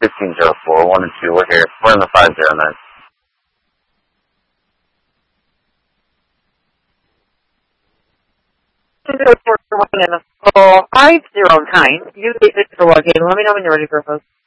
1504, 1 and 2, we're here. We're in the 509. 204 in the 509. You get Victor Wagate. Let me know when you're ready for a post.